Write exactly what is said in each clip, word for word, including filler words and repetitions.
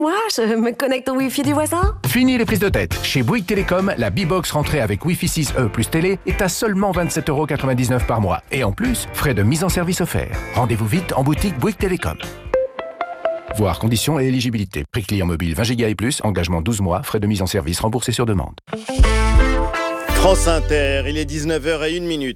Moi, je me connecte au Wi-Fi du voisin. Fini les prises de tête. Chez Bouygues Télécom, la B-Box rentrée avec Wi-Fi six E plus télé est à seulement vingt-sept euros quatre-vingt-dix-neuf par mois. Et en plus, frais de mise en service offerts. Rendez-vous vite en boutique Bouygues Télécom. Voir conditions et éligibilité. Prix client mobile vingt giga et plus, engagement douze mois, frais de mise en service remboursés sur demande. France Inter, il est dix-neuf heures zéro une.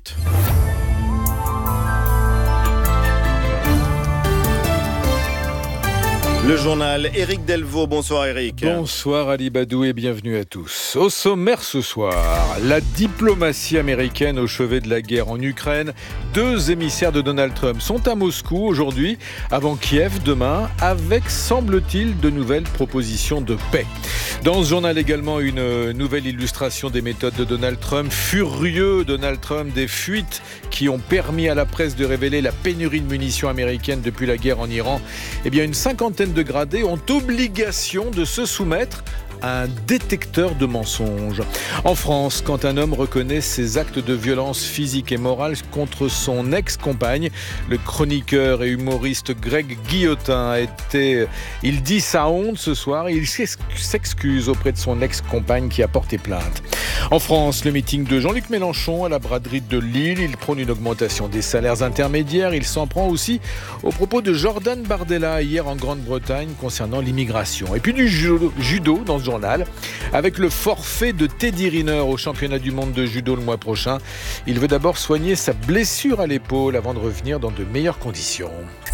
Le journal, Éric Delvaux. Bonsoir Éric. Bonsoir Ali Badou et bienvenue à tous. Au sommaire ce soir, la diplomatie américaine au chevet de la guerre en Ukraine. Deux émissaires de Donald Trump sont à Moscou aujourd'hui, avant Kiev demain, avec, semble-t-il, de nouvelles propositions de paix. Dans ce journal également, une nouvelle illustration des méthodes de Donald Trump. Furieux Donald Trump des fuites qui ont permis à la presse de révéler la pénurie de munitions américaines depuis la guerre en Iran. Eh bien, une cinquantaine de gradés ont obligation de se soumettre à un détecteur de mensonges. En France, quand un homme reconnaît ses actes de violence physique et morale contre son ex-compagne, le chroniqueur et humoriste Greg Guillotin a été... Il dit sa honte ce soir et il s'excuse auprès de son ex-compagne qui a porté plainte. En France, le meeting de Jean-Luc Mélenchon à la braderie de Lille. Il prône une augmentation des salaires intermédiaires. Il s'en prend aussi aux propos de Jordan Bardella hier en Grande-Bretagne concernant l'immigration. Et puis du judo dans ce journal, avec le forfait de Teddy Riner au championnat du monde de judo le mois prochain. Il veut d'abord soigner sa blessure à l'épaule avant de revenir dans de meilleures conditions.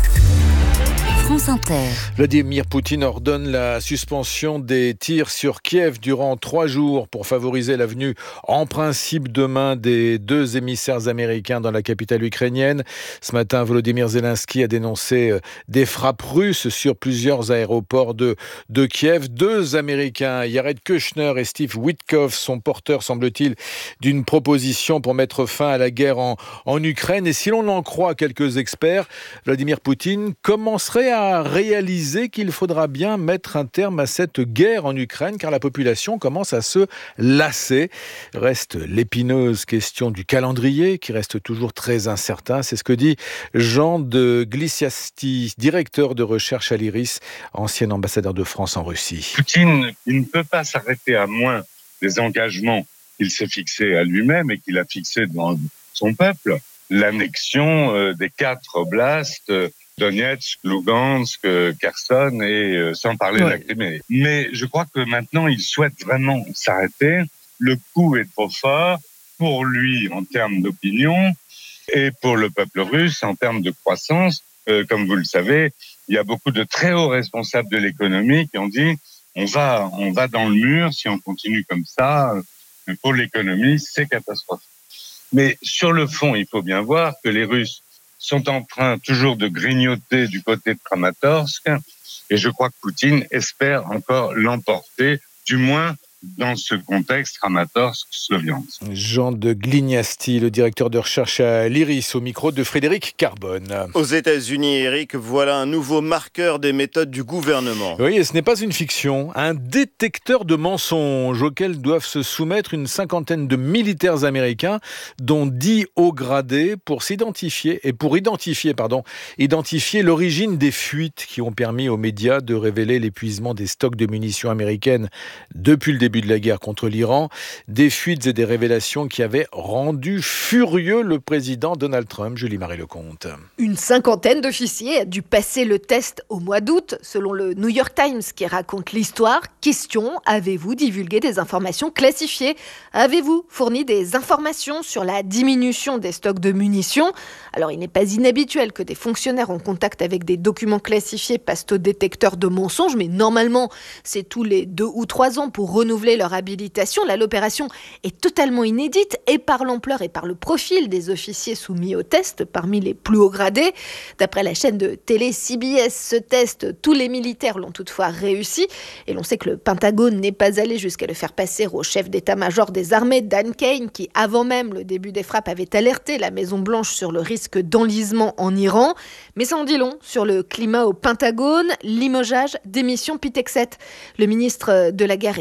France Inter. Vladimir Poutine ordonne la suspension des tirs sur Kiev durant trois jours pour favoriser la venue en principe demain des deux émissaires américains dans la capitale ukrainienne. Ce matin, Volodymyr Zelensky a dénoncé des frappes russes sur plusieurs aéroports de, de Kiev. Deux Américains, Jared Kushner et Steve Witkoff, sont porteurs, semble-t-il, d'une proposition pour mettre fin à la guerre en, en Ukraine. Et si l'on en croit quelques experts, Vladimir Poutine commencerait à a réalisé qu'il faudra bien mettre un terme à cette guerre en Ukraine car la population commence à se lasser. Reste l'épineuse question du calendrier qui reste toujours très incertain. C'est ce que dit Jean de Glissiasti, directeur de recherche à l'IRIS, ancien ambassadeur de France en Russie. Poutine, il ne peut pas s'arrêter à moins des engagements qu'il s'est fixés à lui-même et qu'il a fixés devant son peuple. L'annexion euh, des quatre oblasts, euh, Donetsk, Lugansk, Kherson et euh, sans parler ouais. de la Crimée. Mais je crois que maintenant, il souhaite vraiment s'arrêter. Le coup est trop fort pour lui en termes d'opinion et pour le peuple russe en termes de croissance. Euh, comme vous le savez, il y a beaucoup de très hauts responsables de l'économie qui ont dit on va, on va dans le mur si on continue comme ça. Pour l'économie, c'est catastrophique. Mais sur le fond, il faut bien voir que les Russes sont en train toujours de grignoter du côté de Kramatorsk et je crois que Poutine espère encore l'emporter, du moins dans ce contexte Kramatorsk-Sloviansk. Jean de Glissiasti, le directeur de recherche à l'IRIS, au micro de Frédéric Carbone. Aux États-Unis, Eric, voilà un nouveau marqueur des méthodes du gouvernement. Oui, et ce n'est pas une fiction, un détecteur de mensonges auquel doivent se soumettre une cinquantaine de militaires américains, dont dix hauts gradés, pour s'identifier et pour identifier, pardon, identifier l'origine des fuites qui ont permis aux médias de révéler l'épuisement des stocks de munitions américaines depuis le début de la guerre contre l'Iran, des fuites et des révélations qui avaient rendu furieux le président Donald Trump. Julie Marie-Lecomte. Une cinquantaine d'officiers a dû passer le test au mois d'août, selon le New York Times qui raconte l'histoire. Question, avez-vous divulgué des informations classifiées ? Avez-vous fourni des informations sur la diminution des stocks de munitions ? Alors, il n'est pas inhabituel que des fonctionnaires en contact avec des documents classifiés passent au détecteur de mensonges, mais normalement, c'est tous les deux ou trois ans pour renouveler leur habilitation. Là, l'opération est totalement inédite et par l'ampleur et par le profil des officiers soumis au test, parmi les plus hauts gradés. D'après la chaîne de télé C B S, ce test, tous les militaires l'ont toutefois réussi. Et l'on sait que le Pentagone n'est pas allé jusqu'à le faire passer au chef d'état-major des armées, Dan Kane, qui, avant même le début des frappes, avait alerté la Maison-Blanche sur le risque d'enlisement en Iran. Mais ça en dit long sur le climat au Pentagone. Limogeage, démission, Pitexet. Le ministre de la Guerre est très content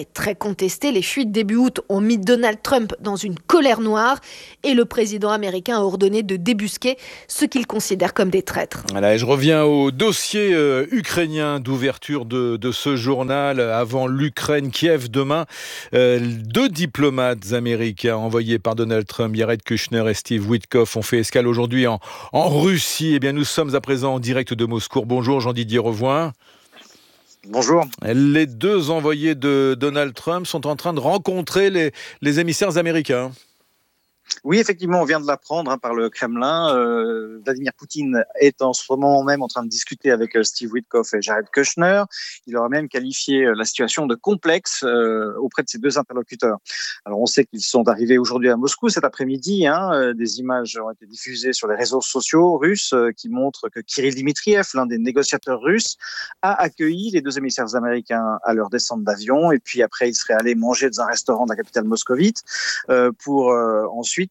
contestée. Les fuites début août ont mis Donald Trump dans une colère noire et le président américain a ordonné de débusquer ceux qu'il considère comme des traîtres. Voilà, et je reviens au dossier euh, ukrainien d'ouverture de, de ce journal. Avant l'Ukraine, Kiev demain, euh, deux diplomates américains envoyés par Donald Trump, Jared Kushner et Steve Witkoff, ont fait escale aujourd'hui en, en Russie. Eh bien, nous sommes à présent en direct de Moscou. Bonjour Jean-Didier Revoin. Bonjour. Les deux envoyés de Donald Trump sont en train de rencontrer les, les émissaires américains. Oui, effectivement, on vient de l'apprendre hein, par le Kremlin. Euh, Vladimir Poutine est en ce moment même en train de discuter avec euh, Steve Witkoff et Jared Kushner. Il aura même qualifié euh, la situation de complexe euh, auprès de ses deux interlocuteurs. Alors, on sait qu'ils sont arrivés aujourd'hui à Moscou cet après-midi. Hein, euh, des images ont été diffusées sur les réseaux sociaux russes euh, qui montrent que Kirill Dmitriev, l'un des négociateurs russes, a accueilli les deux émissaires américains à leur descente d'avion. Et puis après, il serait allé manger dans un restaurant de la capitale moscovite euh, pour euh, ensuite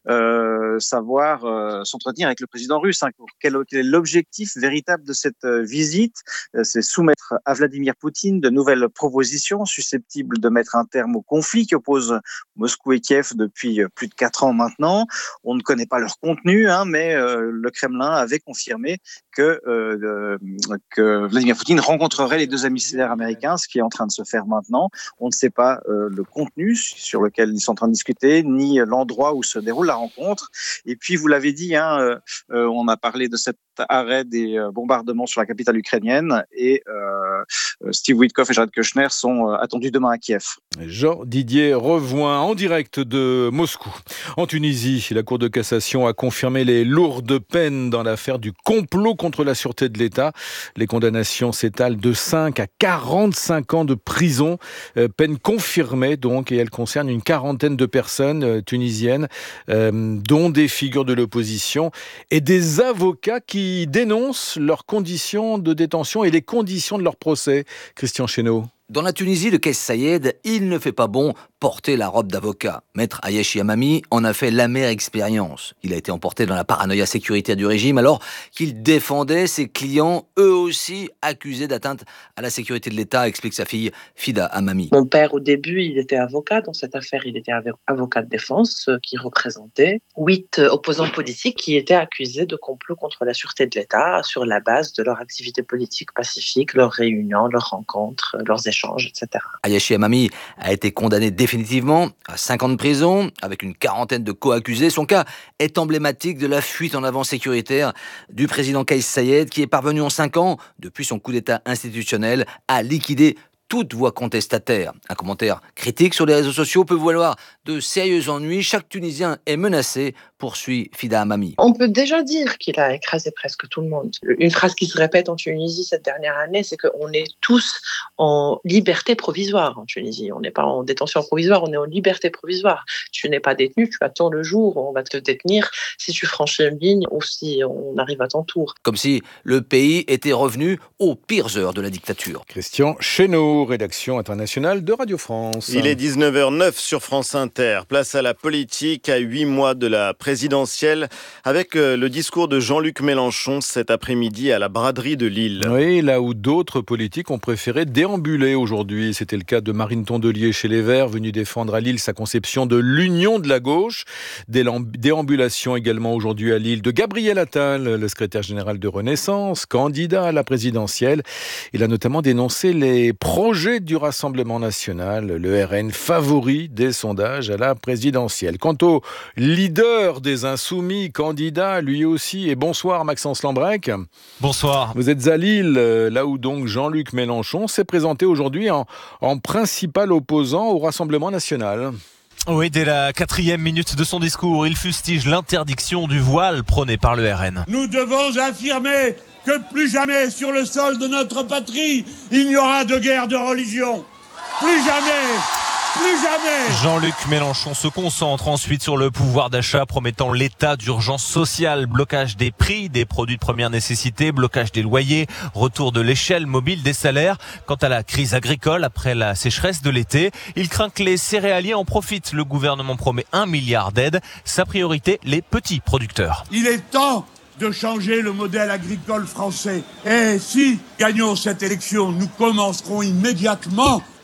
Euh, savoir euh, s'entretenir avec le président russe. Hein. Quel, quel est l'objectif véritable de cette euh, visite ? euh, C'est soumettre à Vladimir Poutine de nouvelles propositions susceptibles de mettre un terme au conflit qui oppose Moscou et Kiev depuis euh, plus de quatre ans maintenant. On ne connaît pas leur contenu, hein, mais euh, le Kremlin avait confirmé que, euh, que Vladimir Poutine rencontrerait les deux émissaires américains, ce qui est en train de se faire maintenant. On ne sait pas euh, le contenu sur lequel ils sont en train de discuter, ni l'endroit où se déroule la rencontre. Et puis, vous l'avez dit, hein, euh, on a parlé de cet arrêt des euh, bombardements sur la capitale ukrainienne et euh, Steve Witkoff et Jared Kushner sont euh, attendus demain à Kiev. Jean-Didier Revoin en direct de Moscou. En Tunisie, la Cour de cassation a confirmé les lourdes peines dans l'affaire du complot contre la sûreté de l'État. Les condamnations s'étalent de cinq à quarante-cinq ans de prison. Euh, peine confirmée donc, et elle concerne une quarantaine de personnes euh, tunisiennes, euh, dont des figures de l'opposition et des avocats qui dénoncent leurs conditions de détention et les conditions de leur procès. Christian Chesneau. Dans la Tunisie de Kais Sayed, il ne fait pas bon porter la robe d'avocat. Maître Ayachi Amami en a fait l'amère expérience. Il a été emporté dans la paranoïa sécuritaire du régime alors qu'il défendait ses clients, eux aussi accusés d'atteinte à la sécurité de l'État, explique sa fille Fida Amami. Mon père, au début, il était avocat. Dans cette affaire, il était avocat de défense qui représentait huit opposants politiques qui étaient accusés de complot contre la sûreté de l'État sur la base de leur activité politique pacifique, leurs réunions, leurs rencontres, leurs échanges. et cetera. Ayachi Amami a été condamné définitivement à cinq ans de prison avec une quarantaine de co-accusés. Son cas est emblématique de la fuite en avant sécuritaire du président Kais Sayed qui est parvenu en cinq ans, depuis son coup d'État institutionnel, à liquider toute voix contestataire. Un commentaire critique sur les réseaux sociaux peut valoir de sérieux ennuis. Chaque Tunisien est menacé, poursuit Fida Amami. On peut déjà dire qu'il a écrasé presque tout le monde. Une phrase qui se répète en Tunisie cette dernière année, c'est qu'on est tous en liberté provisoire en Tunisie. On n'est pas en détention provisoire, on est en liberté provisoire. Tu n'es pas détenu, tu attends le jour où on va te détenir si tu franchis une ligne ou si on arrive à ton tour. Comme si le pays était revenu aux pires heures de la dictature. Christian Chesneau, rédaction internationale de Radio France. Il est dix-neuf heures neuf sur France Inter. Place à la politique à huit mois de la présidentielle avec le discours de Jean-Luc Mélenchon cet après-midi à la braderie de Lille. Oui, là où d'autres politiques ont préféré déambuler aujourd'hui. C'était le cas de Marine Tondelier chez Les Verts, venue défendre à Lille sa conception de l'union de la gauche. Déambulation également aujourd'hui à Lille de Gabriel Attal, le secrétaire général de Renaissance, candidat à la présidentielle. Il a notamment dénoncé les projets du Rassemblement national, le R N favori des sondages à la présidentielle. Quant au leader des Insoumis, candidat lui aussi, et bonsoir Maxence Lambrec. Bonsoir. Vous êtes à Lille, là où donc Jean-Luc Mélenchon s'est présenté aujourd'hui en, en principal opposant au Rassemblement national. Oui, dès la quatrième minute de son discours, il fustige l'interdiction du voile prônée par le R N. Nous devons affirmer que plus jamais sur le sol de notre patrie, il n'y aura de guerre de religion. Plus jamais, plus jamais. Jean-Luc Mélenchon se concentre ensuite sur le pouvoir d'achat, promettant l'état d'urgence sociale, blocage des prix des produits de première nécessité, blocage des loyers, retour de l'échelle mobile des salaires. Quant à la crise agricole après la sécheresse de l'été, il craint que les céréaliers en profitent. Le gouvernement promet un milliard d'aides. Sa priorité, les petits producteurs. Il est temps de changer le modèle agricole français. Et si gagnons cette élection, nous commencerons immédiatement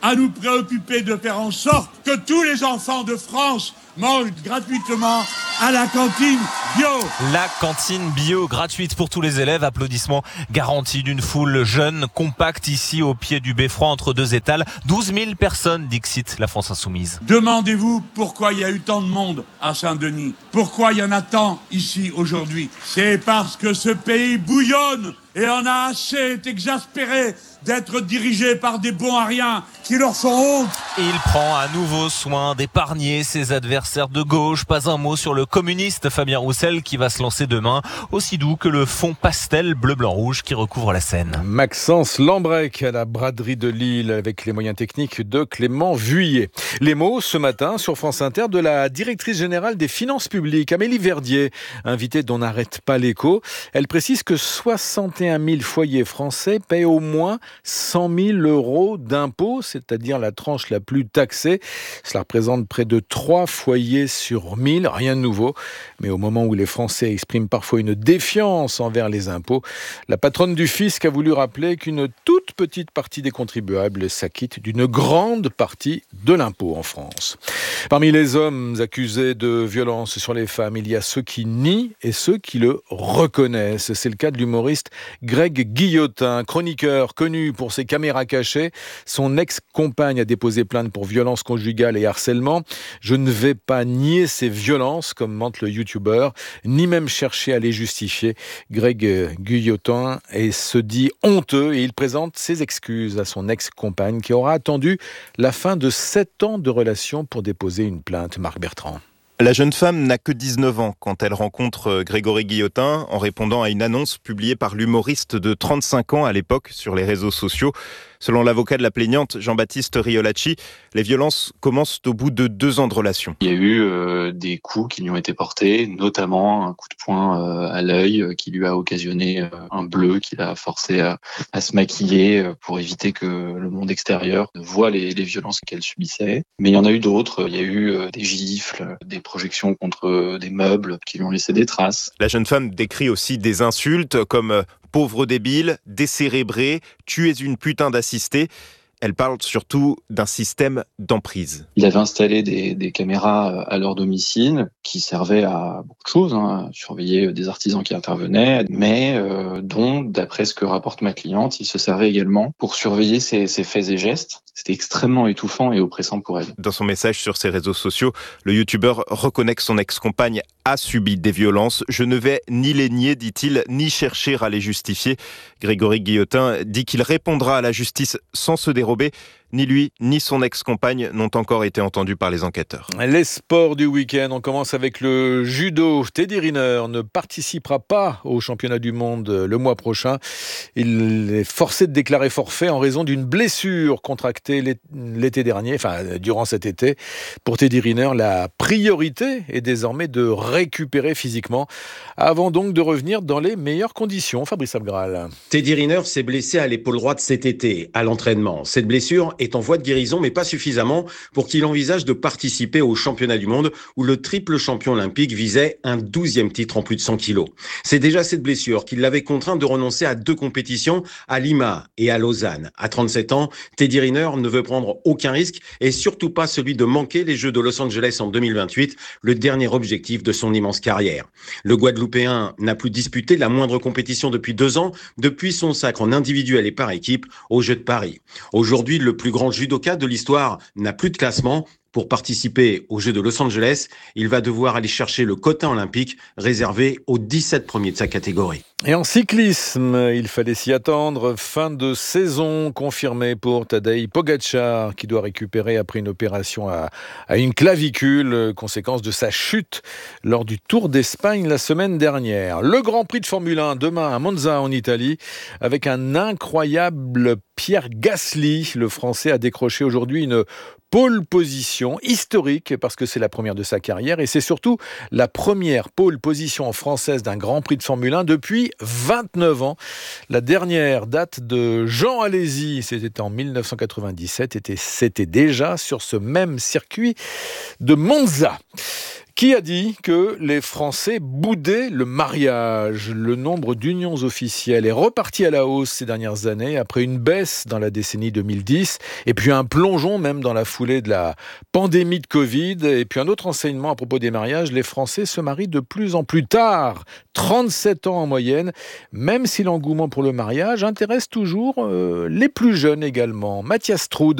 à nous préoccuper de faire en sorte que tous les enfants de France mangent gratuitement à la cantine bio. La cantine bio gratuite pour tous les élèves. Applaudissements garantis d'une foule jeune, compacte ici au pied du beffroi entre deux étals. douze mille personnes, dixit la France Insoumise. Demandez-vous pourquoi il y a eu tant de monde à Saint-Denis. Pourquoi il y en a tant ici aujourd'hui. C'est parce que ce pays bouillonne et en a assez, est exaspéré d'être dirigé par des bons à rien qui leur font honte. Il prend à nouveau soin d'épargner ses adversaires de gauche. Pas un mot sur le communiste Fabien Roussel qui va se lancer demain, aussi doux que le fond pastel bleu-blanc-rouge qui recouvre la scène. Maxence Lambrec à la braderie de Lille avec les moyens techniques de Clément Vuillet. Les mots ce matin sur France Inter de la directrice générale des finances publiques, Amélie Verdier, invitée dont n'arrête pas l'écho. Elle précise que soixante et un mille foyers français paient au moins cent mille euros d'impôts, c'est-à-dire la tranche la plus taxée. Cela représente près de trois foyers sur mille, rien de nouveau. Mais au moment où les Français expriment parfois une défiance envers les impôts, la patronne du fisc a voulu rappeler qu'une toute petite partie des contribuables s'acquitte d'une grande partie de l'impôt en France. Parmi les hommes accusés de violence sur les femmes, il y a ceux qui nient et ceux qui le reconnaissent. C'est le cas de l'humoriste Greg Guillotin, chroniqueur connu pour ses caméras cachées. Son ex-compagne a déposé plainte pour violence conjugale et harcèlement. Je ne vais pas nier ces violences, commente le youtubeur, ni même chercher à les justifier. Greg Guillotin et se dit honteux et il présente ses excuses à son ex-compagne qui aura attendu la fin de sept ans de relation pour déposer une plainte. Marc Bertrand. La jeune femme n'a que dix-neuf ans quand elle rencontre Grégory Guillotin en répondant à une annonce publiée par l'humoriste de trente-cinq ans à l'époque sur les réseaux sociaux. Selon l'avocat de la plaignante, Jean-Baptiste Riolacci, les violences commencent au bout de deux ans de relation. Il y a eu euh, des coups qui lui ont été portés, notamment un coup de poing euh, à l'œil euh, qui lui a occasionné euh, un bleu, qui l'a forcé à, à se maquiller euh, pour éviter que le monde extérieur voie les, les violences qu'elle subissait. Mais il y en a eu d'autres. Il y a eu euh, des gifles, des projections contre euh, des meubles qui lui ont laissé des traces. La jeune femme décrit aussi des insultes comme euh, « pauvre débile »,« décérébré »,« tu es une putain d'assistée ». Elle parle surtout d'un système d'emprise. Il avait installé des, des caméras à leur domicile qui servaient à beaucoup de choses, hein, à surveiller des artisans qui intervenaient, mais euh, dont, d'après ce que rapporte ma cliente, il se servait également pour surveiller ses, ses faits et gestes. C'était extrêmement étouffant et oppressant pour elle. Dans son message sur ses réseaux sociaux, le youtubeur reconnaît que son ex-compagne a subi des violences. « Je ne vais ni les nier, dit-il, ni chercher à les justifier ». Grégory Guillotin dit qu'il répondra à la justice sans se dérober. Ni lui, ni son ex-compagne n'ont encore été entendus par les enquêteurs. Les sports du week-end, on commence avec le judo. Teddy Riner ne participera pas au championnat du monde le mois prochain. Il est forcé de déclarer forfait en raison d'une blessure contractée l'été dernier, enfin durant cet été. Pour Teddy Riner, la priorité est désormais de récupérer physiquement avant donc de revenir dans les meilleures conditions. Fabrice Abgral. Teddy Riner s'est blessé à l'épaule droite cet été, à l'entraînement. Cette blessure est en voie de guérison, mais pas suffisamment pour qu'il envisage de participer au championnat du monde où le triple champion olympique visait un douzième titre en plus de cent kilos. C'est déjà cette blessure qui l'avait contraint de renoncer à deux compétitions, à Lima et à Lausanne. À trente-sept ans, Teddy Riner ne veut prendre aucun risque et surtout pas celui de manquer les Jeux de Los Angeles en deux mille vingt-huit, le dernier objectif de son immense carrière. Le Guadeloupéen n'a plus disputé la moindre compétition depuis deux ans, depuis son sacre en individuel et par équipe aux Jeux de Paris. Aujourd'hui, le plus grand judoka de l'histoire n'a plus de classement. Pour participer aux Jeux de Los Angeles, il va devoir aller chercher le quota olympique réservé aux dix-sept premiers de sa catégorie. Et en cyclisme, il fallait s'y attendre. Fin de saison confirmée pour Tadej Pogačar, qui doit récupérer après une opération à, à une clavicule, conséquence de sa chute lors du Tour d'Espagne la semaine dernière. Le Grand Prix de Formule un demain à Monza en Italie, avec un incroyable Pierre Gasly. Le Français a décroché aujourd'hui une pole position historique parce que c'est la première de sa carrière et c'est surtout la première pole position française d'un Grand Prix de Formule un depuis vingt-neuf ans. La dernière date de Jean Alesi, c'était en dix-neuf cent quatre-vingt-dix-sept, et c'était déjà sur ce même circuit de Monza. Qui a dit que les Français boudaient le mariage ? Le nombre d'unions officielles est reparti à la hausse ces dernières années, après une baisse dans la décennie deux mille dix, et puis un plongeon même dans la foulée de la pandémie de Covid, et puis un autre enseignement à propos des mariages, les Français se marient de plus en plus tard, trente-sept ans en moyenne, même si l'engouement pour le mariage intéresse toujours euh, les plus jeunes également. Mathias Troud.